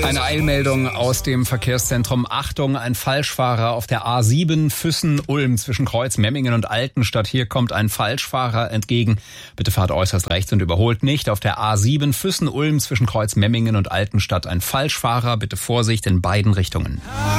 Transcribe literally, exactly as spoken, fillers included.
Eine Eilmeldung aus dem Verkehrszentrum. Achtung, ein Falschfahrer auf der A sieben Füssen-Ulm zwischen Kreuz-Memmingen und Altenstadt. Hier kommt ein Falschfahrer entgegen. Bitte fahrt äußerst rechts und überholt nicht. Auf der A sieben Füssen-Ulm zwischen Kreuz-Memmingen und Altenstadt ein Falschfahrer. Bitte Vorsicht in beiden Richtungen.